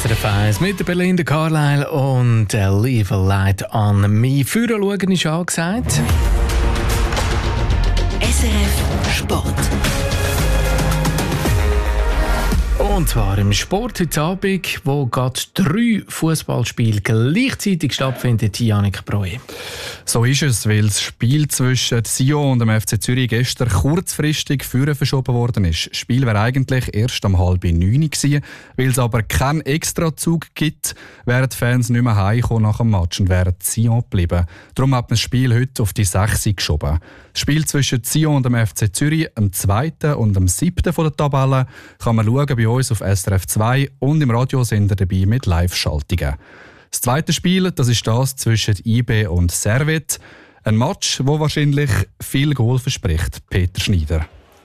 SRF 1 mit der Belinda Carlisle und Leave a Light on Me. Führen schauen ist angesagt. SRF Sport. Und zwar im Sport heute Abend, wo gerade 3 Fußballspiele gleichzeitig stattfinden. Yannick Breu. So ist es, weil das Spiel zwischen Sion und dem FC Zürich gestern kurzfristig verschoben worden ist. Das Spiel wäre eigentlich erst um 8:30 gewesen. Weil es aber keinen Extrazug gibt, wären die Fans nicht mehr heimgekommen nach dem Match und wären Sion geblieben. Darum hat man das Spiel heute auf die 6 geschoben. Das Spiel zwischen Sion und dem FC Zürich, am 2. und am 7. von der Tabelle, kann man schauen bei uns auf SRF 2 und im Radiosender dabei mit Live-Schaltungen. Das zweite Spiel, das ist das zwischen IB und Servette. Ein Match, wo wahrscheinlich viel Goal verspricht. Peter Schneider.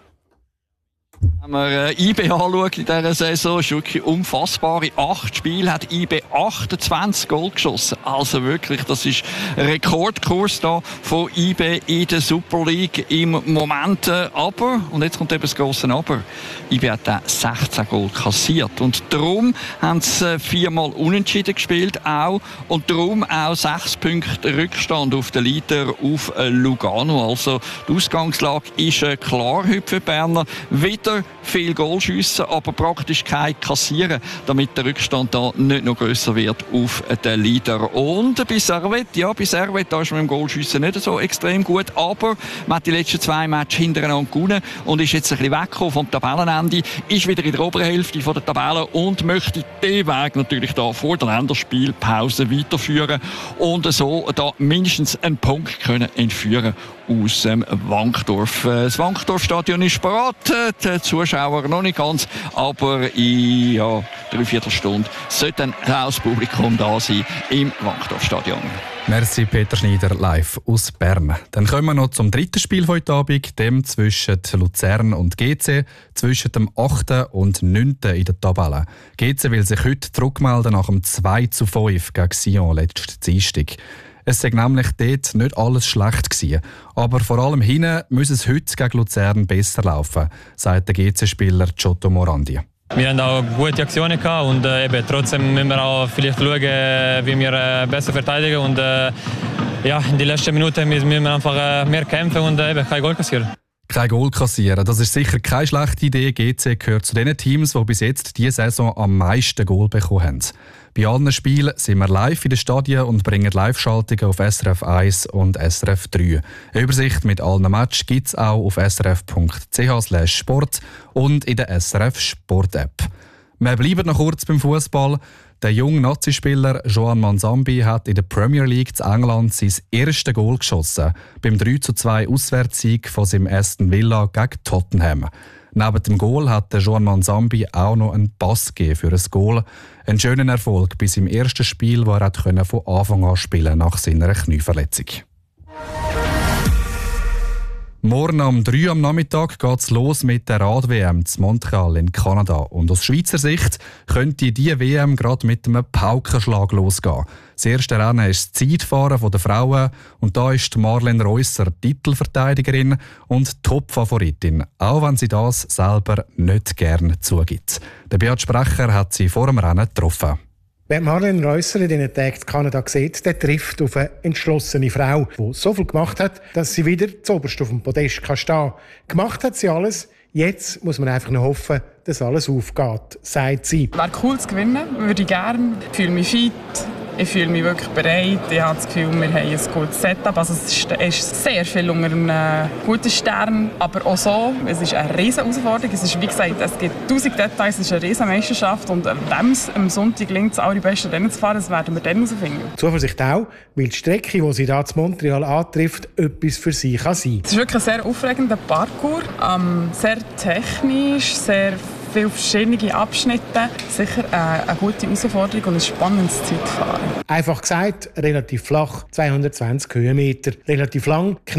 Wenn man IB anschaut in dieser Saison, ist wirklich unfassbar. In 8 Spielen hat IB 28 Goal geschossen. Also wirklich, das ist ein Rekordkurs da von IB in der Super League im Moment. Aber, und jetzt kommt eben das grosse Aber, IB hat auch 16 Goal kassiert. Und darum haben sie 4-mal unentschieden gespielt auch. Und darum auch 6 Punkte Rückstand auf den Leader auf Lugano. Also die Ausgangslage ist klar heute für die Berner. Wieder viel Goal schiessen, aber praktisch kein kassieren, damit der Rückstand da nicht noch grösser wird auf den Leader. Und bei Servette, da ist man im Goalschiessen nicht so extrem gut, aber man hat die letzten 2 Matches hintereinander gewonnen und ist jetzt ein bisschen weggekommen vom Tabellenende, ist wieder in der oberen Hälfte der Tabelle und möchte den Weg natürlich da vor der Länderspielpause weiterführen und so da mindestens einen Punkt können entführen aus dem Wankdorf. Das Wankdorf-Stadion ist bereit, die Zuschauer noch nicht ganz, aber in 3/4 Stunde sollte ein raues Publikum da sein im Wankdorf-Stadion. Merci Peter Schneider live aus Bern. Dann kommen wir noch zum dritten Spiel von heute Abend, dem zwischen Luzern und GC, zwischen dem 8. und 9. in der Tabelle. GC will sich heute zurückmelden nach dem 2:5 gegen Sion letzten Dienstag. Es sei nämlich dort nicht alles schlecht gewesen. Aber vor allem hinten muss es heute gegen Luzern besser laufen, sagt der GC-Spieler Giotto Morandi. Wir haben auch gute Aktionen gehabt und trotzdem müssen wir auch vielleicht schauen, wie wir besser verteidigen. Und in den letzten Minuten müssen wir einfach mehr kämpfen und kein Goal kassieren. Kein Goal kassieren, das ist sicher keine schlechte Idee. GC gehört zu den Teams, die bis jetzt diese Saison am meisten Goal bekommen haben. Bei allen Spielen sind wir live in den Stadien und bringen Live-Schaltungen auf SRF 1 und SRF 3. Eine Übersicht mit allen Matches gibt es auch auf srf.ch/sport und in der SRF Sport-App. Wir bleiben noch kurz beim Fußball. Der junge Nazi-Spieler Joan Manzambi hat in der Premier League zu England sein erstes Goal geschossen, beim 3:2 Auswärtssieg von seinem Aston Villa gegen Tottenham. Neben dem Goal hat Joan Manzambi auch noch einen Pass gegeben für ein Goal. Ein schöner Erfolg bei seinem ersten Spiel, wo er von Anfang an spielen nach seiner Knieverletzung. Morgen um 3 am Nachmittag geht es los mit der Rad-WM zu Montreal in Kanada. Und aus Schweizer Sicht könnte diese WM gerade mit einem Paukenschlag losgehen. Das erste Rennen ist das Zeitfahren der Frauen und da ist Marlene Reusser Titelverteidigerin und Top-Favoritin, auch wenn sie das selber nicht gern zugibt. Der Beat Sprecher hat sie vor dem Rennen getroffen. Wer Marlene Reusser in diesen Tagen in Kanada sieht, der trifft auf eine entschlossene Frau, die so viel gemacht hat, dass sie wieder zuoberst auf dem Podest stehen kann. Gemacht hat sie alles. Jetzt muss man einfach noch hoffen, dass alles aufgeht, sagt sie. Wäre cool zu gewinnen, würde ich gerne. Ich fühle mich fit, ich fühle mich wirklich bereit. Ich habe das Gefühl, wir haben ein gutes Setup. Also es ist sehr viel unter einem guten Stern. Aber auch so, es ist eine riesige Herausforderung. Es ist, wie gesagt, es gibt 1000 Details, es ist eine riesige Meisterschaft. Und wenn es am Sonntag gelingt, das allerbeste Rennen zu fahren, das werden wir dann herausfinden. Zuversicht auch, weil die Strecke, die sie hier zu Montreal antrifft, etwas für sie kann sein. Es ist wirklich ein sehr aufregender Parcours. Sehr technisch, sehr viele verschiedene Abschnitte. Sicher eine gute Herausforderung und ein spannendes Zeitfahren. Einfach gesagt, relativ flach, 220 Höhenmeter. Relativ lang, knapp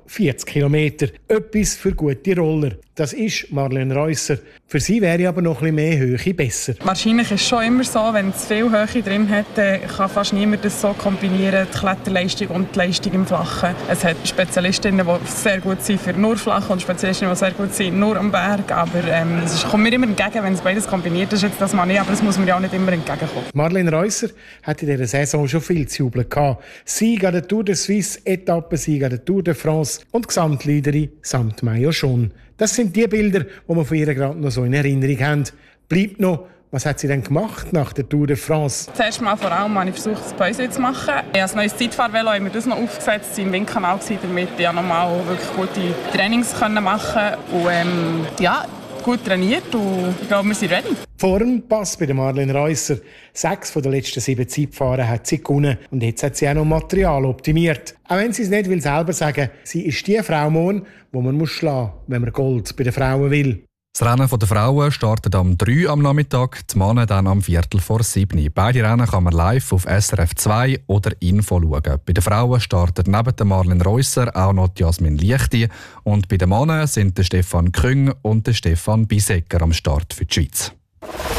40 Kilometer. Etwas für gute Roller. Das ist Marlene Reusser. Für sie wäre aber noch ein bisschen mehr Höhe besser. Wahrscheinlich ist es schon immer so, wenn es viel Höhe drin hat, kann fast niemand das so kombinieren, die Kletterleistung und die Leistung im Flachen. Es hat Spezialistinnen, die sehr gut sind für nur Flach und Spezialistinnen, die sehr gut sind nur am Berg. Aber es kommt mir immer entgegen, wenn es beides kombiniert ist. Jetzt das mal nicht, aber das muss mir ja auch nicht immer entgegenkommen. Marlene Reusser hat in dieser Saison schon viel zu jubeln gehabt. Sieg an der Tour de Suisse, Etappensieg an der Tour de France und Gesamtleaderin samt Maillot jaune. Das sind die Bilder, die wir von ihr gerade noch so in Erinnerung haben. Bleibt noch, was hat sie denn gemacht nach der Tour de France? Zuerst mal vor allem habe ich versucht, das Päuschen zu machen. Ich habe ein neues Zeitfahrvelo, habe mir das noch aufgesetzt, im Windkanal war, damit ich nochmal wirklich gute Trainings machen konnte. Und gut trainiert und ich glaube, wir sind ready. Form passt bei der Marlene Reusser. 6 von den letzten 7 Zeitfahren hat sie gewonnen. Und jetzt hat sie auch noch Material optimiert. Auch wenn sie es nicht selber sagen will, sie ist die Frau morgen, die man schlagen muss, wenn man Gold bei den Frauen will. Das Rennen der Frauen startet am 3 am Nachmittag, die Männer dann am 6:45. Beide Rennen kann man live auf SRF 2 oder Info schauen. Bei den Frauen startet neben der Marlene Reusser auch noch Jasmin Liechti und bei den Männern sind der Stefan Küng und der Stefan Bisecker am Start für die Schweiz.